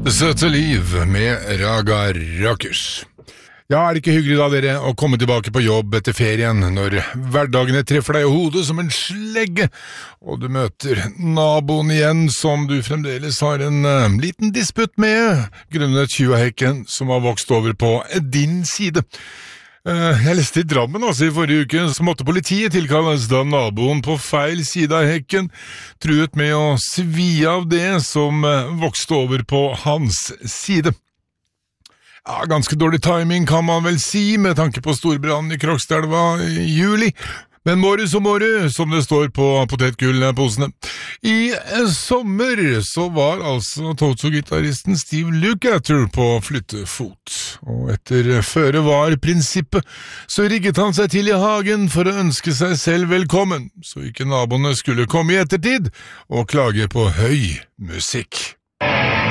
Det søte liv med Raga Rakers. Ja, det ikke hyggelig da, dere, å komme tilbake på jobb etter ferien, når hverdagene treffer deg i hodet som en slegge, og du møter naboen igjen som du fremdeles har en liten disputt med, grunnet tjuahekken som har vokst over på din side. Jeg leste i Drammen i forrige uke, så måtte politiet tilkalles da naboen på feil side av hekken truet med å svi av det som vokste over på hans side. Ja, ganske dårlig timing kan man vel si, med tanke på storbrannen i Krokstadelva i juli. Men måre, som det står på potetgullposene. I sommer så var altså Toto-gitaristen Steve Lukather på flyttefot. Og etter føre-var-prinsippet så rigget han seg til i hagen for å ønske seg selv velkommen, så ikke naboene skulle komme i ettertid og klage på høy musikk.